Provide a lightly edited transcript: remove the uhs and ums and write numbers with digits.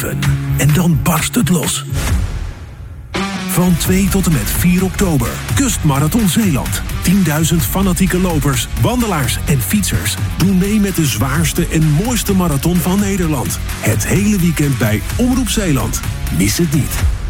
7. En dan barst het los. Van 2 tot en met 4 oktober. Kustmarathon Zeeland. 10.000 fanatieke lopers, wandelaars en fietsers doen mee met de zwaarste en mooiste marathon van Nederland. Het hele weekend bij Omroep Zeeland. Mis het niet.